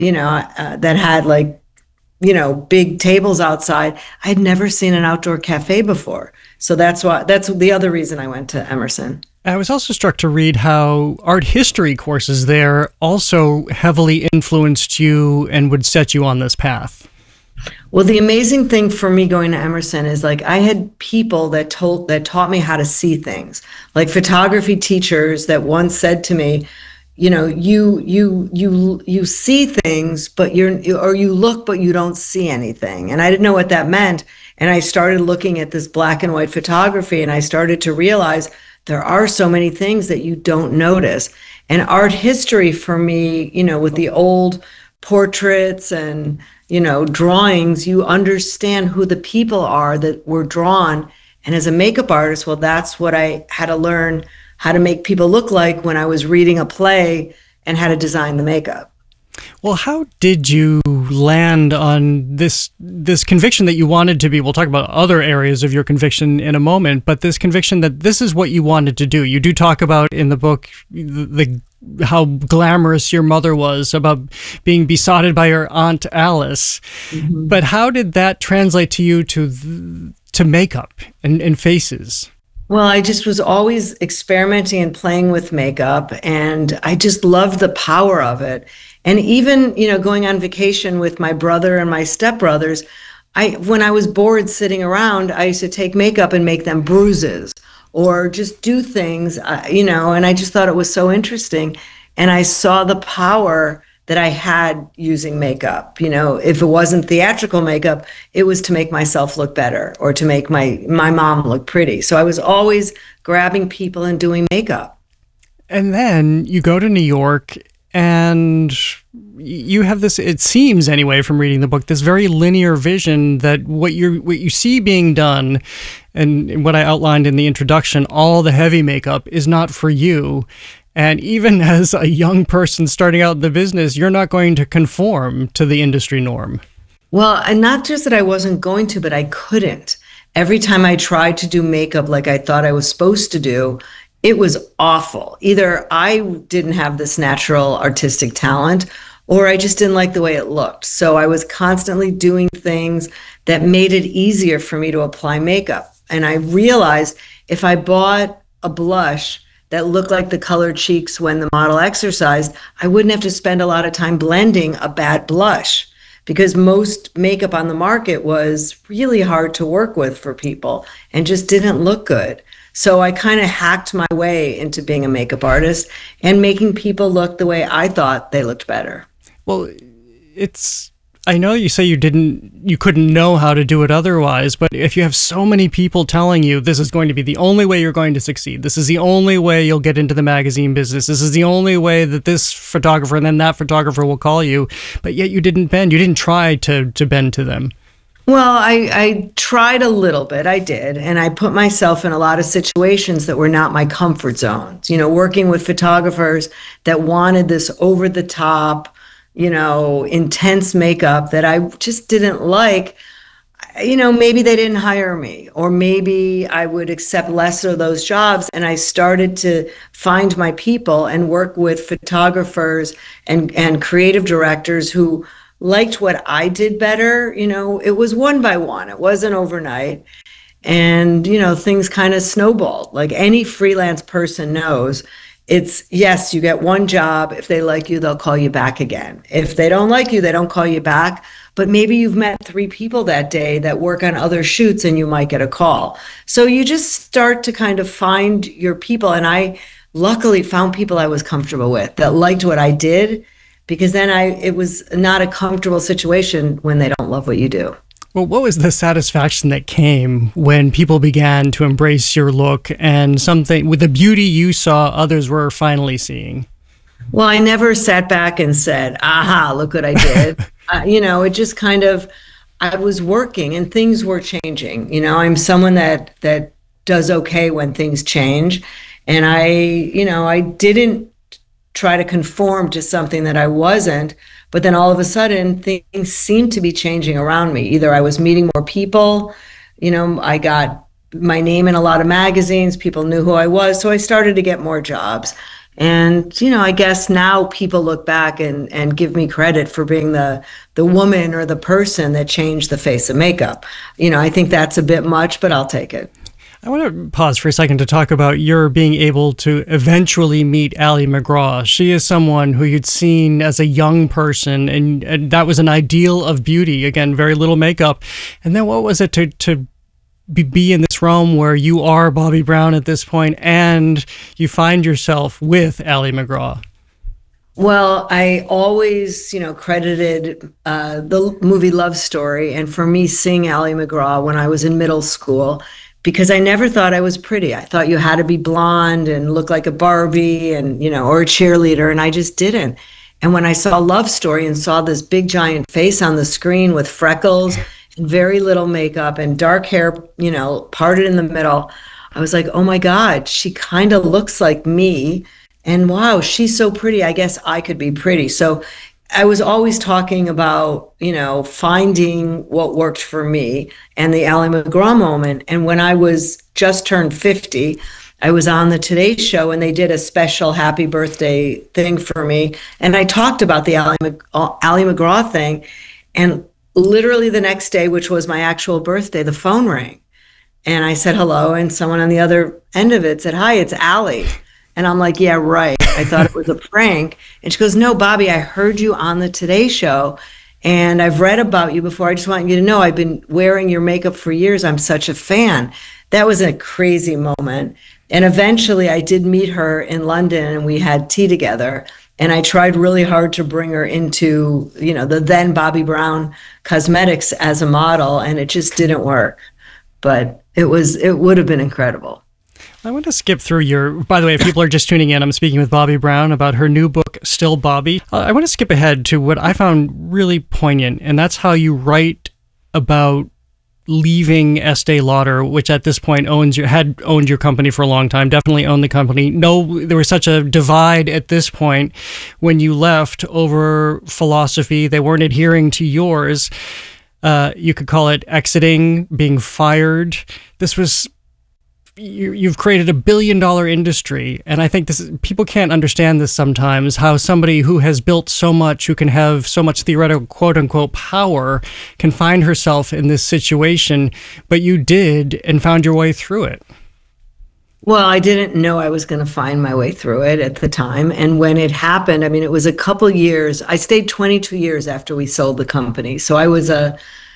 that had like, big tables outside. I'd never seen an outdoor cafe before. So that's the other reason I went to Emerson. I was also struck to read how art history courses there also heavily influenced you and would set you on this path. Well, the amazing thing for me going to Emerson is like I had people that taught me how to see things, like photography teachers that once said to me, you see things, but you look, but you don't see anything. And I didn't know what that meant. And I started looking at this black and white photography, and I started to realize there are so many things that you don't notice. And art history for me, with the old portraits and drawings, you understand who the people are that were drawn. And as a makeup artist, well, that's what I had to learn how to make people look like when I was reading a play and how to design the makeup. Well, how did you land on this conviction that you wanted to be? We'll talk about other areas of your conviction in a moment, but this conviction that this is what you wanted to do. You do talk about in the book how glamorous your mother was, about being besotted by her Aunt Alice. Mm-hmm. But how did that translate to you to makeup and faces? Well, I just was always experimenting and playing with makeup, and I just loved the power of it. And even, going on vacation with my brother and my stepbrothers, when I was bored sitting around, I used to take makeup and make them bruises or just do things, and I just thought it was so interesting. And I saw the power that I had using makeup. If it wasn't theatrical makeup, it was to make myself look better or to make my mom look pretty. So I was always grabbing people and doing makeup. And then you go to New York and you have this, it seems anyway from reading the book, this very linear vision that what you see being done and what I outlined in the introduction, all the heavy makeup is not for you. And even as a young person starting out in the business, you're not going to conform to the industry norm. Well, and not just that I wasn't going to, but I couldn't. Every time I tried to do makeup like I thought I was supposed to do, it was awful. Either I didn't have this natural artistic talent, or I just didn't like the way it looked. So I was constantly doing things that made it easier for me to apply makeup. And I realized if I bought a blush that looked like the colored cheeks when the model exercised, I wouldn't have to spend a lot of time blending a bad blush, because most makeup on the market was really hard to work with for people and just didn't look good. So I kind of hacked my way into being a makeup artist and making people look the way I thought they looked better. Well, I know you say you couldn't know how to do it otherwise, but if you have so many people telling you this is going to be the only way you're going to succeed, this is the only way you'll get into the magazine business, this is the only way that this photographer and then that photographer will call you, but yet you didn't bend, you didn't try to bend to them. Well, I tried a little bit, I did, and I put myself in a lot of situations that were not my comfort zones, working with photographers that wanted this over the top, intense makeup that I just didn't like. Maybe they didn't hire me, or maybe I would accept less of those jobs. And I started to find my people and work with photographers and creative directors who liked what I did better. It was one by one. It wasn't overnight. And, things kind of snowballed. Like any freelance person knows, it's, yes, you get one job. If they like you, they'll call you back again. If they don't like you, they don't call you back. But maybe you've met 3 people that day that work on other shoots and you might get a call. So you just start to kind of find your people. And I luckily found people I was comfortable with that liked what I did, because then it was not a comfortable situation when they don't love what you do. Well, what was the satisfaction that came when people began to embrace your look and something with the beauty you saw others were finally seeing? Well, I never sat back and said, aha, look what I did. It just kind of, I was working and things were changing. I'm someone that does okay when things change. And I didn't try to conform to something that I wasn't. But then all of a sudden, things seemed to be changing around me. Either I was meeting more people, I got my name in a lot of magazines, people knew who I was, so I started to get more jobs. And, I guess now people look back and give me credit for being the woman or the person that changed the face of makeup. I think that's a bit much, but I'll take it. I want to pause for a second to talk about your being able to eventually meet Ali MacGraw. She is someone who you'd seen as a young person, and that was an ideal of beauty. Again, very little makeup. And then what was it to be in this realm where you are Bobbi Brown at this point and you find yourself with Ali MacGraw? Well, I always, credited the movie Love Story, and for me, seeing Ali MacGraw when I was in middle school, because I never thought I was pretty. I thought you had to be blonde and look like a Barbie and, or a cheerleader, and I just didn't. And when I saw Love Story and saw this big giant face on the screen with freckles and very little makeup and dark hair, parted in the middle, I was like, oh my God, she kind of looks like me. And wow, she's so pretty. I guess I could be pretty. So I was always talking about, finding what worked for me and the Ali MacGraw moment. And when I was just turned 50, I was on the Today Show and they did a special happy birthday thing for me. And I talked about the Ali MacGraw thing. And literally the next day, which was my actual birthday, the phone rang. And I said hello. And someone on the other end of it said, hi, it's Ali. And I'm like, yeah, right. I thought it was a prank. And she goes, no, Bobbi, I heard you on the Today Show and I've read about you before. I just want you to know I've been wearing your makeup for years. I'm such a fan. That was a crazy moment. And eventually I did meet her in London and we had tea together. And I tried really hard to bring her into, the then Bobbi Brown Cosmetics as a model, and it just didn't work. But it would have been incredible. I want to skip through by the way, if people are just tuning in, I'm speaking with Bobbi Brown about her new book, Still Bobbi. I want to skip ahead to what I found really poignant, and that's how you write about leaving Estee Lauder, which at this point had owned your company for a long time, definitely owned the company. No, there was such a divide at this point when you left over philosophy. They weren't adhering to yours. You could call it exiting, being fired. This was... You've created $1 billion industry, and I think people can't understand this sometimes, how somebody who has built so much, who can have so much theoretical quote-unquote power, can find herself in this situation, but you did and found your way through it. Well, I didn't know I was going to find my way through it at the time, and when it happened, it was a couple years. I stayed 22 years after we sold the company, so I was a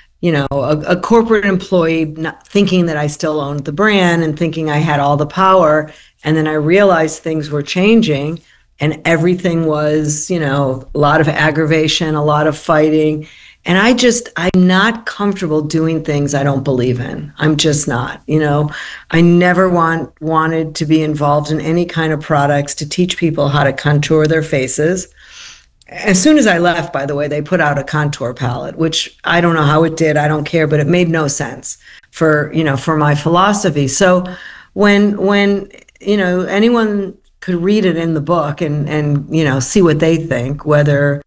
corporate employee, not thinking that I still owned the brand and thinking I had all the power. And then I realized things were changing and everything was, a lot of aggravation, a lot of fighting. And I'm not comfortable doing things I don't believe in. I'm just not, I never wanted to be involved in any kind of products to teach people how to contour their faces. As soon as I left, by the way, they put out a contour palette, which I don't know how it did. I don't care, but it made no sense for my philosophy. So when anyone could read it in the book and see what they think, whether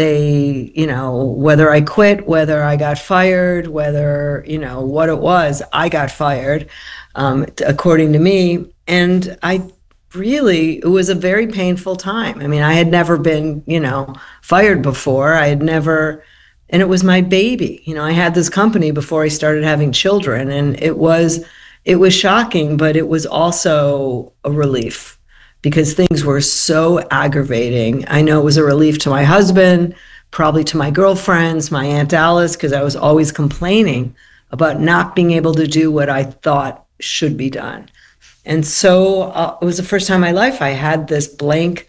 I quit, whether I got fired, whether, what it was, I got fired, according to me. And it was a very painful time. I had never been, fired before. And it was my baby. I had this company before I started having children, and it was shocking, but it was also a relief because things were so aggravating. I know it was a relief to my husband, probably to my girlfriends, my Aunt Alice, because I was always complaining about not being able to do what I thought should be done. And so it was the first time in my life I had this blank,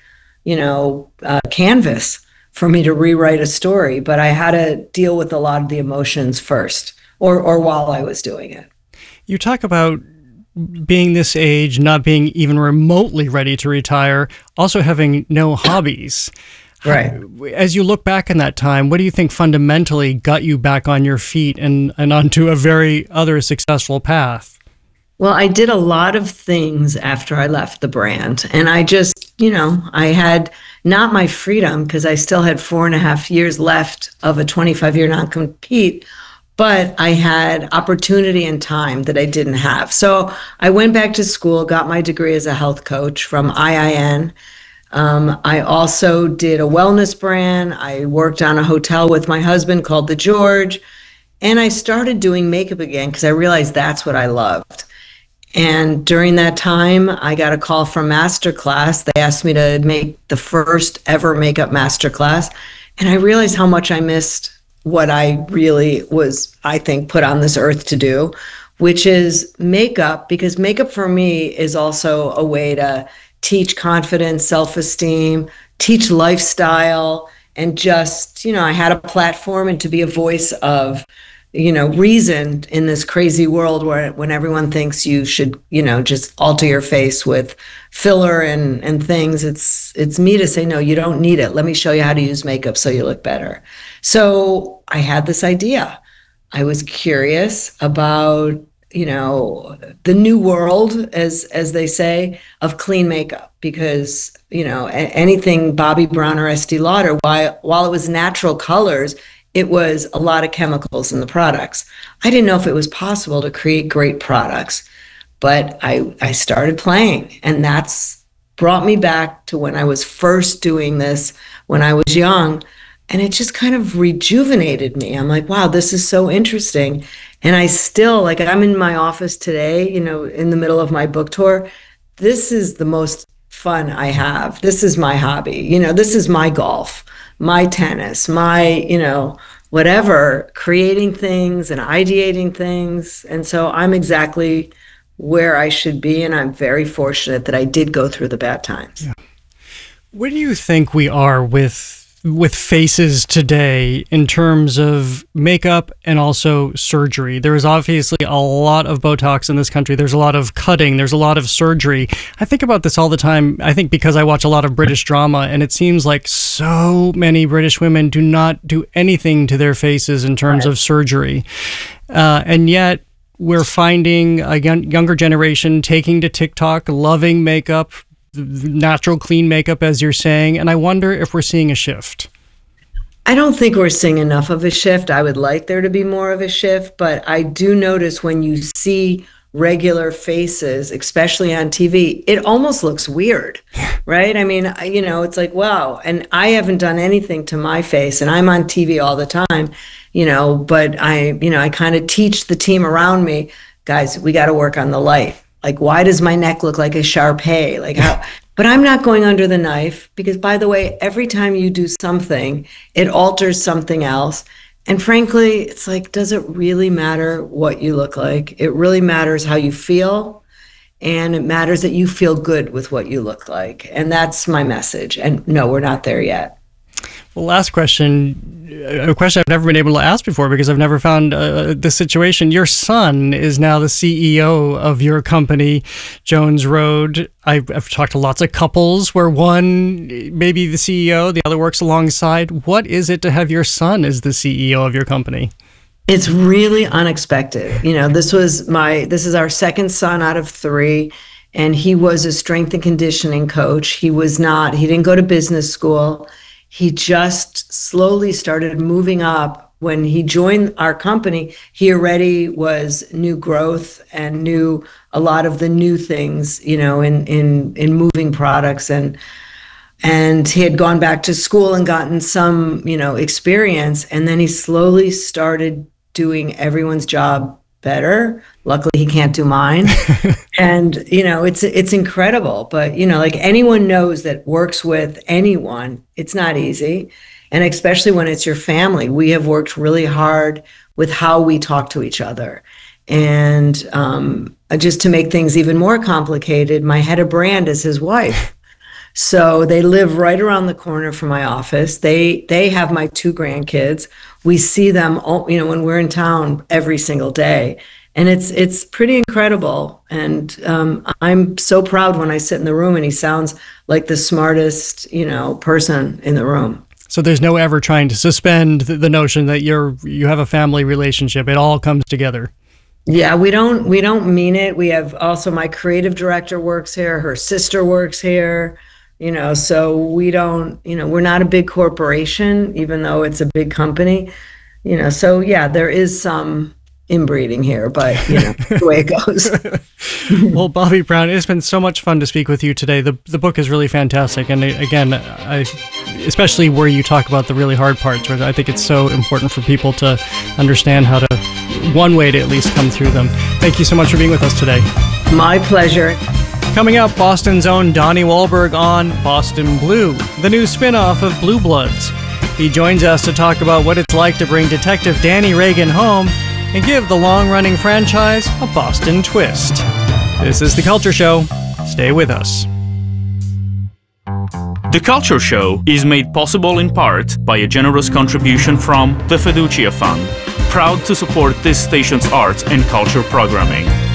canvas for me to rewrite a story, but I had to deal with a lot of the emotions first or while I was doing it. You talk about being this age, not being even remotely ready to retire, also having no hobbies. Right. As you look back in that time, what do you think fundamentally got you back on your feet and onto a very other successful path? Well, I did a lot of things after I left the brand, and I just, I had not my freedom because I still had 4.5 years left of a 25-year non-compete, but I had opportunity and time that I didn't have. So I went back to school, got my degree as a health coach from IIN, I also did a wellness brand. I worked on a hotel with my husband called the George. And I started doing makeup again because I realized that's what I loved. And during that time, I got a call from Masterclass. They asked me to make the first ever makeup masterclass. And I realized how much I missed what I really was, I think, put on this earth to do, which is makeup, because makeup for me is also a way to teach confidence, self-esteem, teach lifestyle, and just, I had a platform and to be a voice of reason in this crazy world where when everyone thinks you should, just alter your face with filler and things, it's me to say, no, you don't need it. Let me show you how to use makeup so you look better. So I had this idea. I was curious about, the new world, as they say, of clean makeup, because, anything Bobbi Brown or Estee Lauder, while it was natural colors, it was a lot of chemicals in the products. I didn't know if it was possible to create great products, but I started playing, and that's brought me back to when I was first doing this when I was young, and it just kind of rejuvenated me. I'm like, wow, this is so interesting. And I still, I'm in my office today, in the middle of my book tour. This is the most fun I have. This is my hobby. This is my golf, my tennis, my, whatever, creating things and ideating things. And so I'm exactly where I should be. And I'm very fortunate that I did go through the bad times. Yeah. Where do you think we are with faces today in terms of makeup and also surgery? There is obviously a lot of Botox in this country. There's a lot of cutting. There's a lot of surgery. I think about this all the time. I think because I watch a lot of British drama, and it seems like so many British women do not do anything to their faces in terms of surgery. And yet we're finding a younger generation taking to TikTok, loving makeup, natural, clean makeup, as you're saying. And I wonder if we're seeing a shift. I don't think we're seeing enough of a shift. I would like there to be more of a shift, but I do notice when you see regular faces, especially on TV, it almost looks weird, right? I mean, it's like, wow. And I haven't done anything to my face, and I'm on TV all the time, but I kind of teach the team around me, guys, we got to work on the light. Like, why does my neck look like a Shar-Pei? Like, how? But I'm not going under the knife because, by the way, every time you do something, it alters something else. And frankly, it's like, does it really matter what you look like? It really matters how you feel. And it matters that you feel good with what you look like. And that's my message. And no, we're not there yet. Well, last question, a question I've never been able to ask before because I've never found this situation. Your son is now the CEO of your company, Jones Road. I've talked to lots of couples where one may be the CEO, the other works alongside. What is it to have your son as the CEO of your company? It's really unexpected. This is our second son out of three, and he was a strength and conditioning coach. He didn't go to business school. He just slowly started moving up. When he joined our company, he already was new growth and knew a lot of the new things, in moving products. And he had gone back to school and gotten some, experience. And then he slowly started doing everyone's job better. Luckily, he can't do mine. And, it's incredible. But, like anyone knows that works with anyone, it's not easy. And especially when it's your family, we have worked really hard with how we talk to each other. And just to make things even more complicated, my head of brand is his wife. So they live right around the corner from my office. They have my two grandkids. We see them, when we're in town every single day. And it's pretty incredible. And I'm so proud when I sit in the room and he sounds like the smartest, person in the room. So there's no ever trying to suspend the notion that you have a family relationship. It all comes together. Yeah, we don't mean it. We have also my creative director works here. Her sister works here. So we don't, we're not a big corporation, even though it's a big company, so yeah, there is some inbreeding here, but the way it goes. Well, Bobbi Brown, it's been so much fun to speak with you today. The book is really fantastic. And again, especially where you talk about the really hard parts, where I think it's so important for people to understand how to, one way to at least come through them. Thank you so much for being with us today. My pleasure. Coming up, Boston's own Donnie Wahlberg on Boston Blue, the new spin-off of Blue Bloods. He joins us to talk about what it's like to bring Detective Danny Reagan home and give the long-running franchise a Boston twist. This is The Culture Show. Stay with us. The Culture Show is made possible in part by a generous contribution from the Fiducia Fund, proud to support this station's arts and culture programming.